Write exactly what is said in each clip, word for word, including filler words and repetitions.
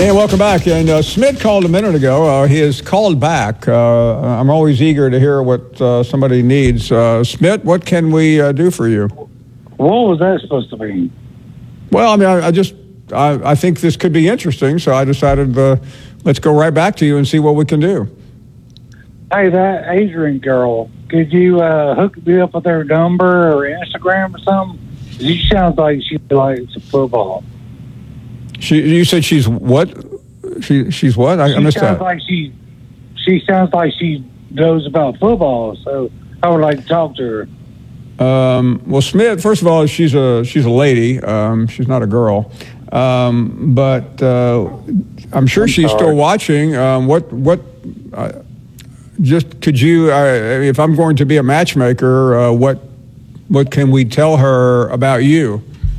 And welcome back. And uh, Smith called a minute ago. Uh, he has called back. Uh, I'm always eager to hear what uh, somebody needs. Uh, Smith, what can we uh, do for you? What was that supposed to be? Well, I mean, I, I just, I, I think this could be interesting, so I decided uh, let's go right back to you and see what we can do. Hey, that Adrian girl, could you uh, hook me up with her number or Instagram or something? She sounds like she likes football. She, you said she's what? She, she's what? I, she I missed sounds that. Like she, she sounds like she knows about football, so I would like to talk to her. Um, well, Smith, first of all, she's a she's a lady. Um, she's not a girl. Um, but uh, I'm sure I'm she's sorry. still watching. Um, what what? Uh, just could you? Uh, if I'm going to be a matchmaker, uh, what what can we tell her about you?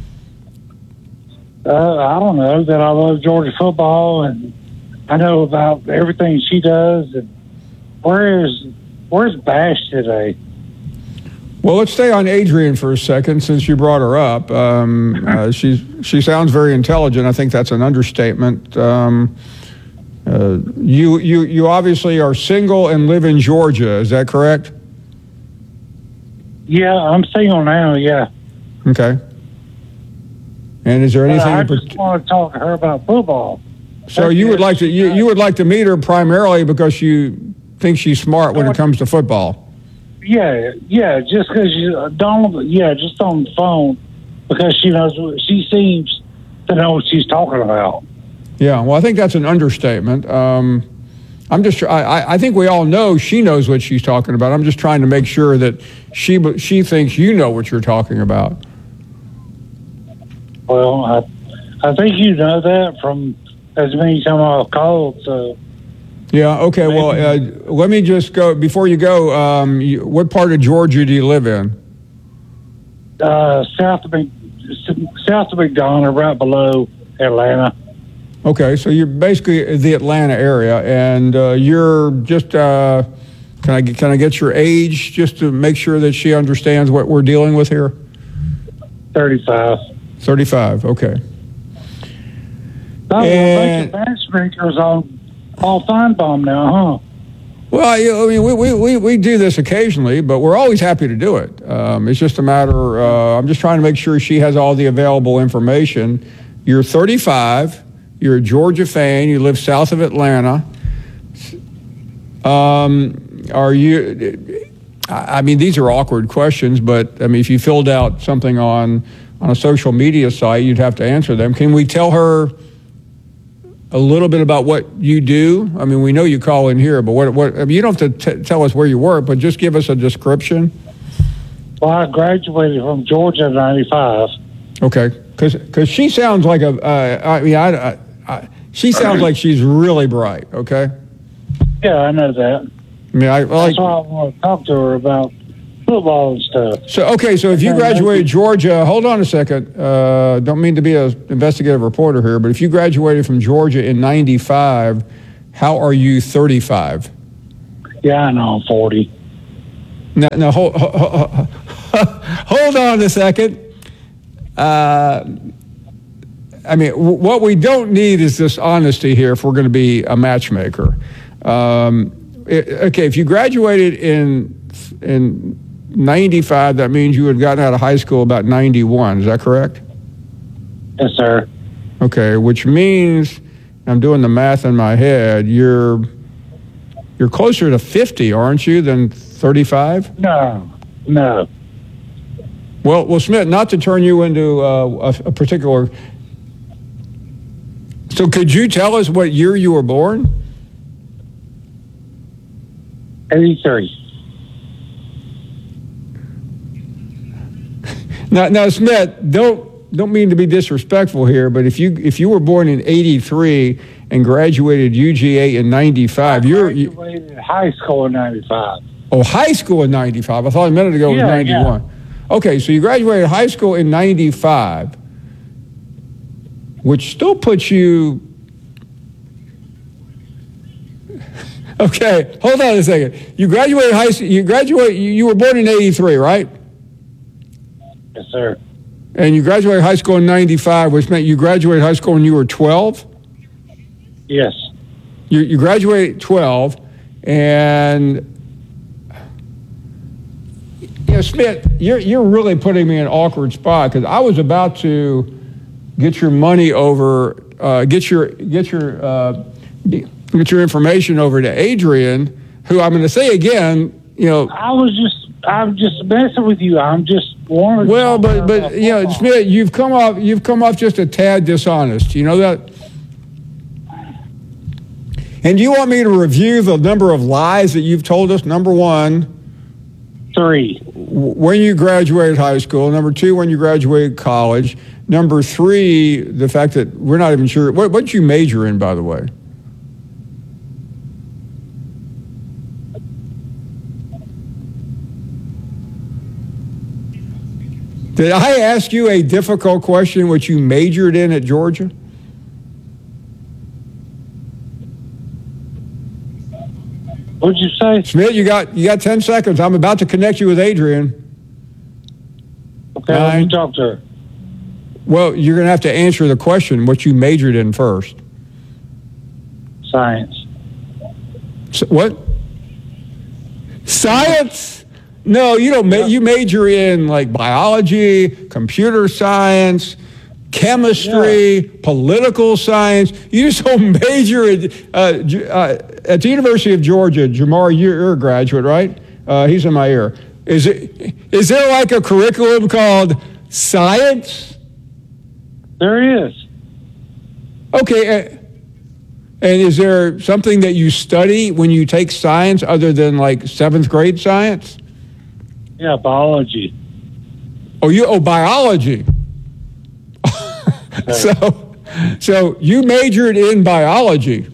Uh, I don't know, that I love Georgia football and I know about everything she does. And where is where's Bash today? Well, let's stay on Adrian for a second since you brought her up. Um, uh, she's, she sounds very intelligent. I think that's an understatement. Um, uh, you, you, you obviously are single and live in Georgia. Is that correct? Yeah, I'm single now, yeah. Okay. And is there But anything? I in just part- want to talk to her about football. so you would like to you, you would like to meet her primarily because you think she's smart when it comes to football. Yeah, yeah, just because you don't, yeah, just on the phone because she knows what she seems to know what she's talking about. Yeah, well, I think that's an understatement. Um, I'm just, I, I think we all know she knows what she's talking about. I'm just trying to make sure that she, she thinks you know what you're talking about. Well, I, I think you know that from as many times I've called. So Yeah. Okay. Well, uh, let me just go before you go. Um, you, what part of Georgia do you live in? uh, south of Mc, south of McDonough, right below Atlanta. Okay, so you're basically the Atlanta area, and uh, you're just. Uh, can I get- can I get your age just to make sure that she understands what we're dealing with here? Thirty-five. Thirty-five. Okay. Oh, And- a bunch of matchmakers on Paul Feinbaum now, huh? Well, you know, I mean, we, we, we, we do this occasionally, but we're always happy to do it. Um, it's just a matter. Uh, I'm just trying to make sure she has all the available information. You're thirty-five. You're a Georgia fan. You live south of Atlanta. Um, are you? I I mean, these are awkward questions, but I mean, if you filled out something on on a social media site, you'd have to answer them. Can we tell her a little bit about what you do? I mean, we know you call in here, but what? What? I mean, you don't have to t- tell us where you work, but just give us a description. Well, I graduated from Georgia in ninety-five. Okay, because she sounds like a. Uh, I mean, I, I, I, she sounds like she's really bright. Okay. Yeah, I know that. I mean, I like. That's why I want to talk to her about football and stuff. So okay, so if you graduated Georgia, hold on a second. Uh, don't mean to be an investigative reporter here, but if you graduated from Georgia in ninety-five, how are you thirty-five? Yeah, I know. I'm forty. Now, now hold, hold, hold on a second. Uh, I mean, w- what we don't need is this honesty here if we're going to be a matchmaker. Um, it, okay, if you graduated in in ninety-five, that means you had gotten out of high school about ninety-one. Is that correct? Yes, sir. Okay, which means I'm doing the math in my head. You're you're closer to fifty, aren't you, than thirty-five? No, no. Well, well, Smith, not to turn you into uh, a, a particular. So, could you tell us what year you were born? eighty-three. Now, now, Smith, don't don't mean to be disrespectful here, but if you if you were born in eighty-three and graduated U G A in ninety-five, I you're you, graduated high school in ninety-five. oh high school in ninety-five. I thought a minute ago it was Yeah, ninety-one. yeah. Okay, so you graduated high school in ninety-five, which still puts you. Okay, hold on a second. You graduated high school. You graduate. You, you were born in eighty-three, right? Yes, sir. And you graduated high school in ninety-five, which meant you graduated high school when you were twelve. Yes. You, you graduate at twelve, and you know, Smith, you're you're really putting me in an awkward spot because I was about to get your money over, uh, get your get your uh, get your information over to Adrian, who I'm going to say again, you know. I was just, I'm just messing with you. I'm just wanting. Well, but but you know, Smith, you've come off you've come off just a tad dishonest. You know that. And do you want me to review the number of lies that you've told us? Number one, three. When you graduated high school. Number two, when you graduated college. Number three, the fact that we're not even sure. What what'd you major in, by the way? Did I ask you a difficult question, which you majored in at Georgia? What'd you say? Smith, you got you got ten seconds. I'm about to connect you with Adrian. Okay, let me talk to her. Well, you're going to have to answer the question, what you majored in first. Science. So, what? Science? No, you don't. Ma- you major in like biology, computer science, chemistry, yeah. political science. You just don't major in, uh, uh, at the University of Georgia. Jamar, you're a graduate, right? Uh, he's in my ear. Is it? Is there like a curriculum called science? There is. Okay. Uh, and is there something that you study when you take science other than like seventh grade science? Yeah, biology. Oh, you oh biology. so, so you majored in biology.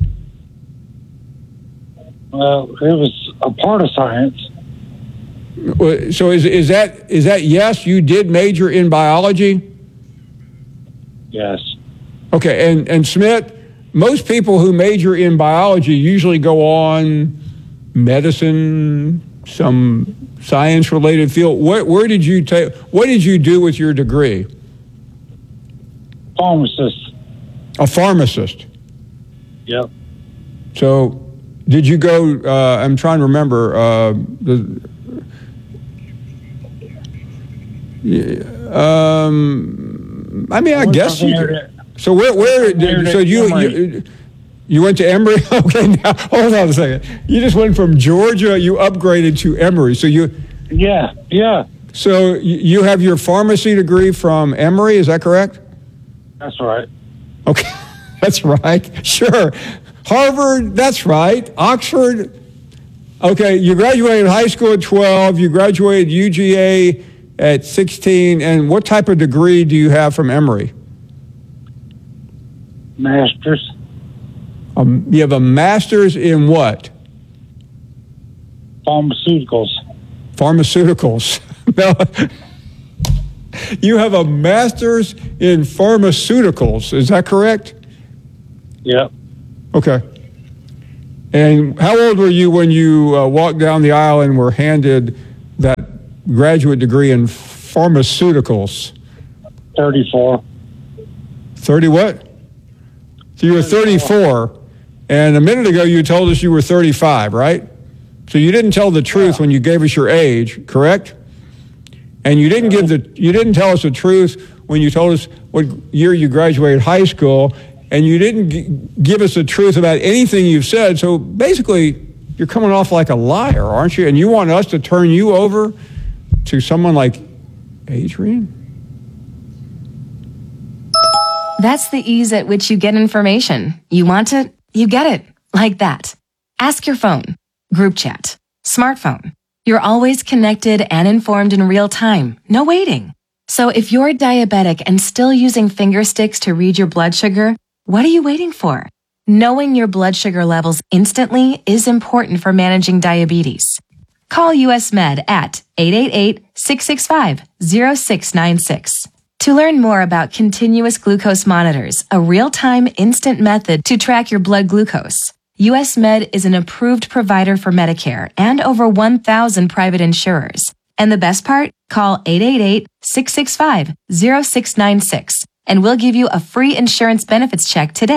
Well, it was a part of science. So is is that is that yes? You did major in biology. Yes. Okay, and and Smith, most people who major in biology usually go on medicine, some science-related field. Where, where did you take? What did you do with your degree? Pharmacist. A pharmacist. Yep. So, did you go? Uh, I'm trying to remember. Uh, the, um, I mean, I guess you. Did. So where? Where? Did, so you, you you went to Emory? Okay, now hold on a second. You just went from Georgia. You upgraded to Emory. So you. Yeah. Yeah. So you have your pharmacy degree from Emory. Is that correct? That's right. Okay, that's right. Sure. Harvard. That's right. Oxford. Okay, you graduated high school at twelve. You graduated U G A at sixteen. And what type of degree do you have from Emory? Master's. Um, you have a master's in what? Pharmaceuticals. Pharmaceuticals. No. You have a master's in pharmaceuticals. Is that correct? Yep. Okay. And how old were you when you uh, walked down the aisle and were handed that graduate degree in pharmaceuticals? thirty-four. thirty what? So you were thirty-four, and a minute ago you told us you were thirty-five, right? So you didn't tell the truth yeah. when you gave us your age, correct? And you didn't give the you didn't tell us the truth when you told us what year you graduated high school, and you didn't g- give us the truth about anything you've said. So basically, you're coming off like a liar, aren't you? And you want us to turn you over to someone like Adrian? That's the ease at which you get information. You want it, you get it, like that. Ask your phone, group chat, smartphone. You're always connected and informed in real time. No waiting. So if you're diabetic and still using finger sticks to read your blood sugar, what are you waiting for? Knowing your blood sugar levels instantly is important for managing diabetes. Call U S Med at eight eight eight, six six five, zero six nine six. To learn more about continuous glucose monitors, a real-time instant method to track your blood glucose, U S Med is an approved provider for Medicare and over one thousand private insurers. And the best part? Call eight eight eight, six six five, zero six nine six and we'll give you a free insurance benefits check today.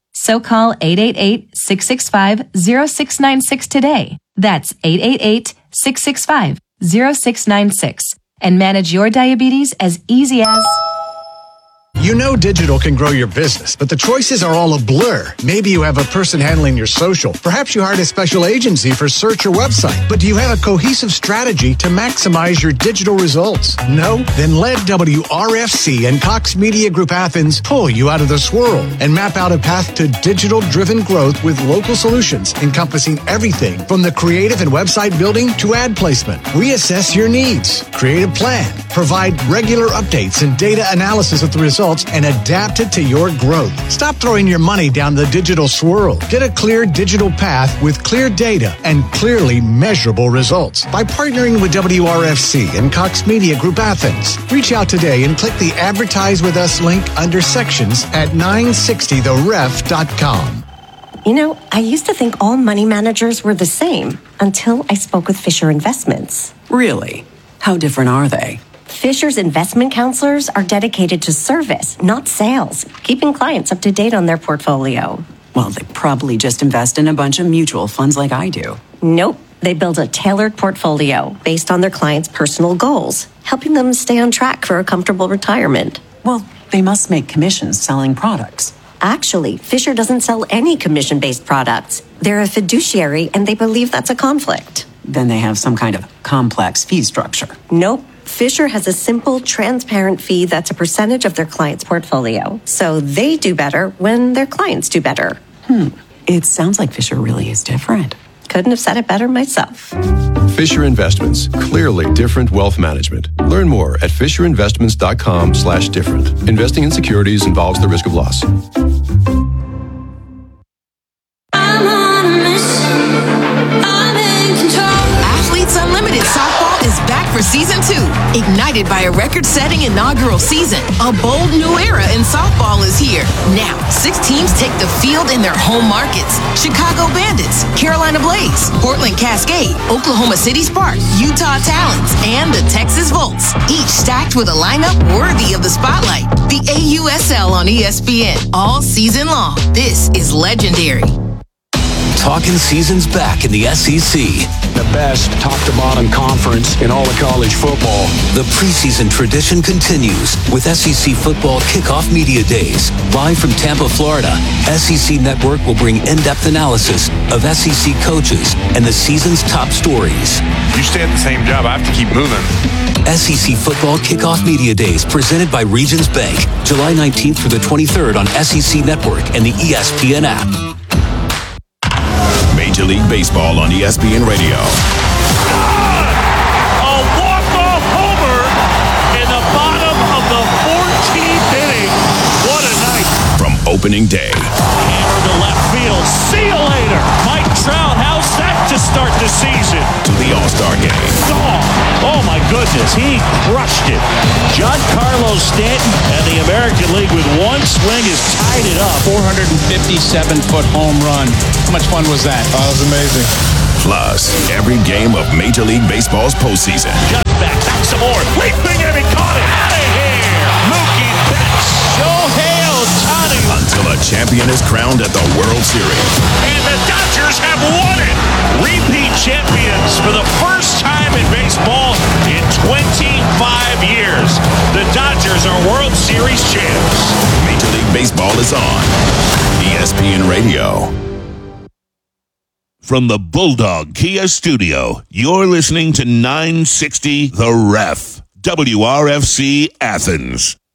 So call eight eight eight, six six five, zero six nine six today. That's eight eight eight, six six five, zero six nine six. And manage your diabetes as easy as... You know digital can grow your business, but the choices are all a blur. Maybe you have a person handling your social. Perhaps you hired a special agency for search or website. But do you have a cohesive strategy to maximize your digital results? No? Then let W R F C and Cox Media Group Athens pull you out of the swirl and map out a path to digital-driven growth with local solutions encompassing everything from the creative and website building to ad placement. We assess your needs, create a plan, provide regular updates and data analysis of the results, and adapt it to your growth. Stop throwing your money down the digital swirl. Get a clear digital path with clear data and clearly measurable results by partnering with W R F C and Cox Media Group Athens. Reach out today and click the Advertise with Us link under sections at nine sixty the ref dot com. You know, I used to think all money managers were the same until I spoke with Fisher Investments. Really? How different are they? Fisher's investment counselors are dedicated to service, not sales, keeping clients up to date on their portfolio. Well, they probably just invest in a bunch of mutual funds like I do. Nope. They build a tailored portfolio based on their clients' personal goals, helping them stay on track for a comfortable retirement. Well, they must make commissions selling products. Actually, Fisher doesn't sell any commission-based products. They're a fiduciary, and they believe that's a conflict. Then they have some kind of complex fee structure. Nope. Fisher has a simple, transparent fee that's a percentage of their client's portfolio. So they do better when their clients do better. Hmm. It sounds like Fisher really is different. Couldn't have said it better myself. Fisher Investments. Clearly different wealth management. Learn more at fisher investments dot com slash different. Investing in securities involves the risk of loss. I'm on a mission. I'm in control. Athletes Unlimited Softball is back for season two. Ignited by a record-setting inaugural season, a bold new era in softball is here. Now, six teams take the field in their home markets. Chicago Bandits, Carolina Blaze, Portland Cascade, Oklahoma City Sparks, Utah Talons, and the Texas Volts. Each stacked with a lineup worthy of the spotlight. The A U S L on E S P N all season long. This is legendary. Talking season's back in the S E C. The best top-to-bottom conference in all of college football. The preseason tradition continues with S E C Football Kickoff Media Days. Live from Tampa, Florida, S E C Network will bring in-depth analysis of S E C coaches and the season's top stories. You stay at the same job, I have to keep moving. S E C Football Kickoff Media Days presented by Regions Bank. July nineteenth through the twenty-third on S E C Network and the E S P N app. Major League Baseball on E S P N Radio. A walk-off homer in the bottom of the fourteenth inning. What a night. From opening day. Hammer to left field. See you later. Mike Trout, how's that to start the season? To the All-Star game. Oh, oh my goodness, he crushed it. Giancarlo Stanton and the American League with one swing has tied it up. four hundred fifty-seven foot home run. How much fun was that? Oh, it was amazing. Plus, every game of Major League Baseball's postseason. Just back, back some more. Leaping and he caught it. Out of here. Mookie Betts. Shohei Ohtani. Until a champion is crowned at the World Series. And the Dodgers have won it. Repeat champions for the first time in baseball in twenty-five years. The Dodgers are World Series champs. Major League Baseball is on E S P N Radio. From the Bulldog Kia Studio, you're listening to nine sixty The Ref, W R F C Athens.